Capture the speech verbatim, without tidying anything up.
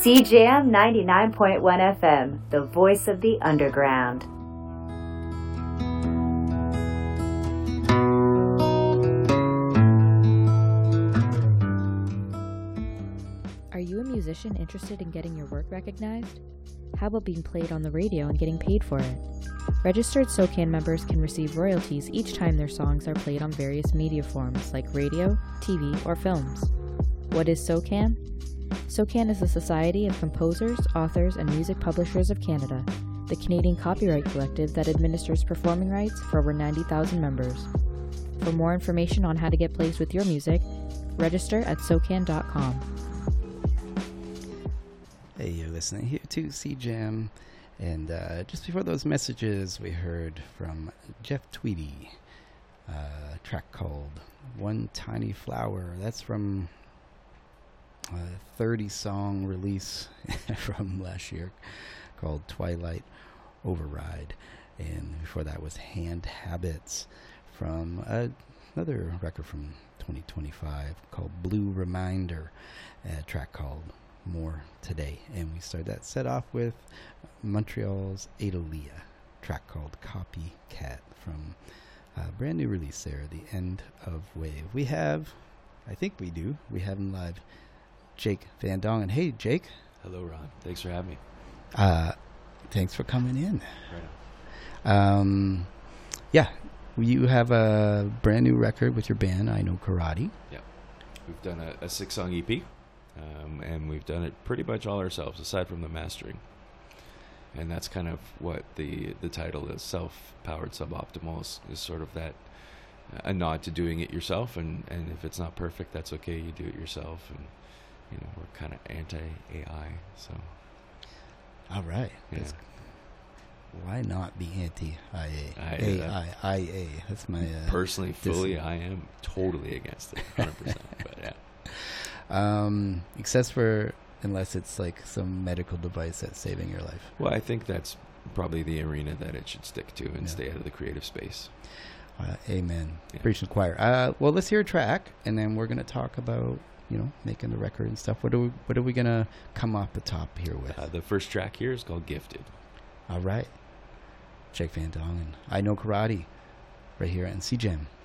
C J M ninety-nine point one F M, the voice of the underground. Are you a musician interested in getting your work recognized? How about being played on the radio and getting paid for it? Registered SOCAN members can receive royalties each time their songs are played on various media forms like radio, T V, or films. What is SOCAN? SOCAN is the Society of Composers, Authors, and Music Publishers of Canada, the Canadian copyright collective that administers performing rights for over ninety thousand members. For more information on how to get placed with your music, register at socan dot com. Hey, you're listening here to C J M. And uh, just before those messages, we heard from Jeff Tweedy, uh, a track called One Tiny Flower. That's from a thirty-song release from last year called Twilight Override. And before that was Hand Habits from uh, another record from twenty twenty-five called Blue Reminder, a track called More Today. And we started that set off with Montreal's Adalia, track called Copycat from a brand new release there, The End of Wave. We have, I think we do, we have him live, Jake Van Dongen. Hey, Jake. Hello, Ron. Thanks for having me. Uh, thanks for coming in. Right on. Um, yeah, you have a brand new record with your band, I Know Karate. Yeah. We've done a, a six-song E P. Um, and we've done it pretty much all ourselves, aside from the mastering. And that's kind of what the the title is, Self-Powered Suboptimal, is, is sort of that, uh, a nod to doing it yourself, and, and if it's not perfect, that's okay, you do it yourself, and, you know, we're kind of anti-A I, so. All right. Yeah. That's, why not be anti-I A? I, A uh, I, I A. That's my... Uh, personally, fully, dis- I am totally against it, one hundred percent, but yeah. Um, except for unless it's like some medical device that's saving your life. Well, I think that's probably the arena that it should stick to and Yeah. stay out of the creative space. Uh, amen. Yeah. Preaching choir. Uh, well, let's hear a track, and then we're gonna talk about you know making the record and stuff. What are we What are we gonna come off the top here with? Uh, the first track here is called Gifted. All right, Jake Van Dongen. I Know Karate, right here on C J M.